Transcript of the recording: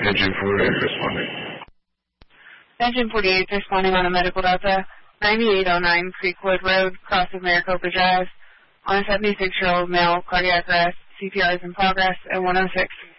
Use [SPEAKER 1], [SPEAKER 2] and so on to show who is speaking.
[SPEAKER 1] Engine 48 responding.
[SPEAKER 2] Engine 48 responding on a medical delta, 9809 Creekwood Road, cross of Maricopa Drive, on a 76-year-old male, cardiac arrest, CPR is in progress at 106.